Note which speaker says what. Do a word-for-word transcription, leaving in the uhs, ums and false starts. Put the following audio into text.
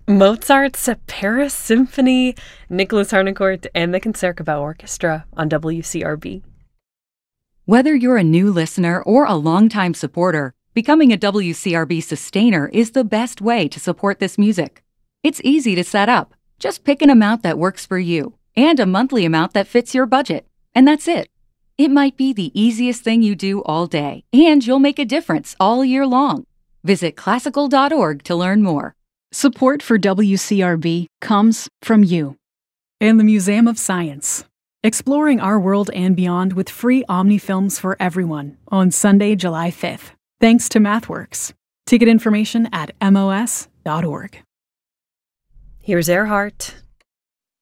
Speaker 1: Mozart's Paris Symphony, Nicholas Harnoncourt, and the Concertgebouw Orchestra on W C R B.
Speaker 2: Whether you're a new listener or a longtime supporter, becoming a W C R B sustainer is the best way to support this music. It's easy to set up. Just pick an amount that works for you and a monthly amount that fits your budget. And that's it. It might be the easiest thing you do all day, and you'll make a difference all year long. Visit classical dot org to learn more.
Speaker 3: Support for W C R B comes from you. And the Museum of Science. Exploring our world and beyond with free Omni films for everyone on Sunday, July fifth. Thanks to MathWorks. Ticket information at M O S dot org.
Speaker 1: Here's Earhart.